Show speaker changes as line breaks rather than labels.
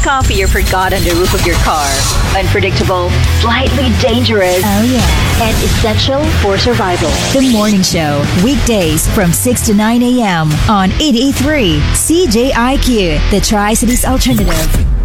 coffee you forgot on the roof of your car. Unpredictable, slightly dangerous,
Oh, yeah.
and essential for survival.
The Morning Show, weekdays from 6 to 9 a.m. on 883 CJIQ, the Tri-Cities Alternative.